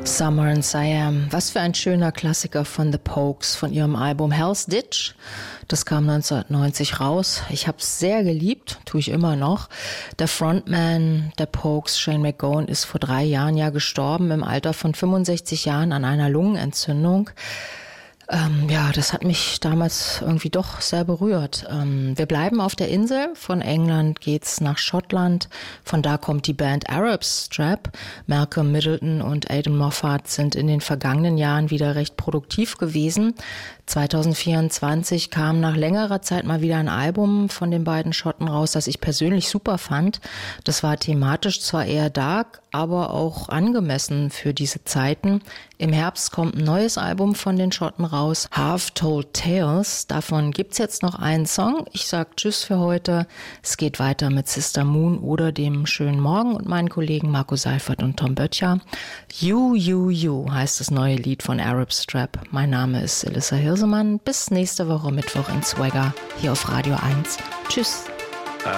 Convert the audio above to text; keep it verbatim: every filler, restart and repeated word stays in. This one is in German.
Summer in Siam. Was für ein schöner Klassiker von The Pogues, von ihrem Album Hell's Ditch. Das kam neunzehnhundertneunzig raus. Ich habe es sehr geliebt, tue ich immer noch. Der Frontman der Pogues, Shane MacGowan, ist vor drei Jahren ja gestorben, im Alter von fünfundsechzig Jahren an einer Lungenentzündung. Ähm, ja, das hat mich damals irgendwie doch sehr berührt. Ähm, wir bleiben auf der Insel. Von England geht's nach Schottland. Von da kommt die Band Arab Strap. Malcolm Middleton und Aidan Moffat sind in den vergangenen Jahren wieder recht produktiv gewesen. zwanzig vierundzwanzig kam nach längerer Zeit mal wieder ein Album von den beiden Schotten raus, das ich persönlich super fand. Das war thematisch zwar eher dark, aber auch angemessen für diese Zeiten. Im Herbst kommt ein neues Album von den Schotten raus, Half Told Tales. Davon gibt's jetzt noch einen Song. Ich sag Tschüss für heute. Es geht weiter mit Sister Moon oder dem Schönen Morgen und meinen Kollegen Marco Seifert und Tom Böttcher. You, You, You heißt das neue Lied von Arab Strap. Mein Name ist Elissa Hirsemann. Bis nächste Woche Mittwoch in Swagger hier auf Radio eins. Tschüss.